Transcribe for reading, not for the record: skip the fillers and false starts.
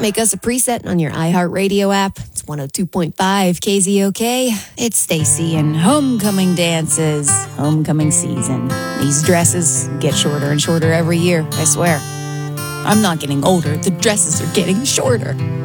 make us a preset on your iHeartRadio app. It's 102.5 KZOK. It's Stacy and homecoming dances. Homecoming season. These dresses get shorter and shorter every year, I swear. I'm not getting older. The dresses are getting shorter.